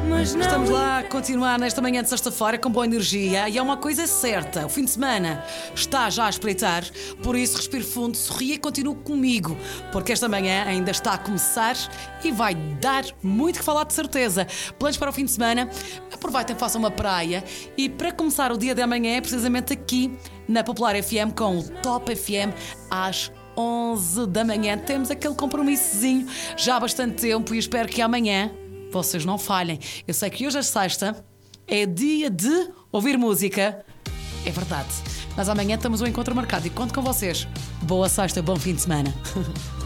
mas não. Estamos lá a continuar nesta manhã de sexta-feira com boa energia. E é uma coisa certa, o fim de semana está já a espreitar. Por isso, respire fundo, sorria e continue comigo, porque esta manhã ainda está a começar e vai dar muito que falar, de certeza. Planos para o fim de semana? Aproveitem, façam uma praia. E para começar o dia de amanhã é precisamente aqui na Popular FM com o Top FM às 11 da manhã. Temos aquele compromissozinho já há bastante tempo e espero que amanhã vocês não falhem. Eu sei que hoje é sexta, é dia de ouvir música. É verdade. Mas amanhã temos um encontro marcado e conto com vocês. Boa sexta, bom fim de semana.